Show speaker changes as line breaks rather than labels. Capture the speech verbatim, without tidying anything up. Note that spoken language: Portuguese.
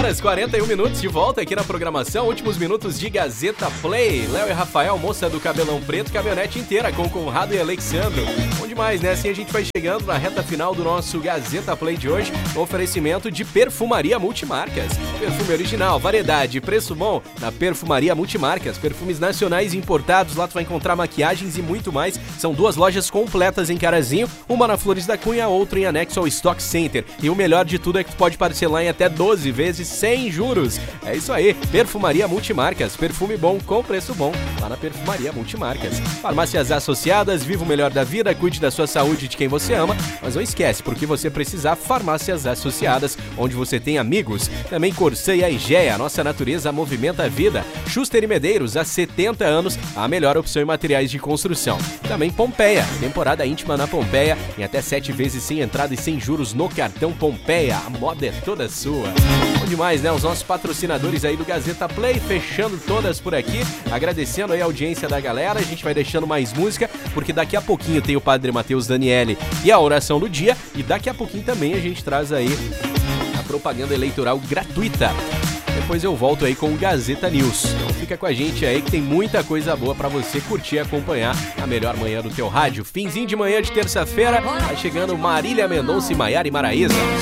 horas e quarenta e um minutos de volta aqui na programação. Últimos minutos de Gazeta Play. Léo e Rafael, moça do cabelão preto, caminhonete inteira com Conrado e Alexandro. Bom demais, né? Assim a gente vai chegando na reta final do nosso Gazeta Play de hoje. Oferecimento de Perfumaria Multimarcas. Perfume original, variedade, preço bom na Perfumaria Multimarcas. Perfumes nacionais importados. Lá tu vai encontrar maquiagens e muito mais. São duas lojas completas em Carazinho. Uma na Flores da Cunha, outra em anexo ao Stock Center. E o melhor de tudo é que tu pode parcelar em até doze vezes sem juros. É isso aí, Perfumaria Multimarcas, perfume bom com preço bom, lá na Perfumaria Multimarcas. Farmácias Associadas, viva o melhor da vida, cuide da sua saúde e de quem você ama, mas não esquece, porque você precisar, Farmácias Associadas, onde você tem amigos. Também Corsã e a Egea, a nossa natureza movimenta a vida. Schuster e Medeiros, há setenta anos, a melhor opção em materiais de construção. Também Pompeia, temporada íntima na Pompeia, em até sete vezes sem entrada e sem juros no cartão Pompeia. A moda é toda sua. Bom demais, né? Os nossos patrocinadores aí do Gazeta Play, fechando todas por aqui, agradecendo aí a audiência da galera. A gente vai deixando mais música, porque daqui a pouquinho tem o Padre Matheus Daniele e a oração do dia, e daqui a pouquinho também a gente traz aí a propaganda eleitoral gratuita. Depois eu volto aí com o Gazeta News. Então fica com a gente aí que tem muita coisa boa pra você curtir e acompanhar a melhor manhã do teu rádio. Finzinho de manhã de terça-feira, vai chegando Marília Mendonça e Maiara e Maraíza.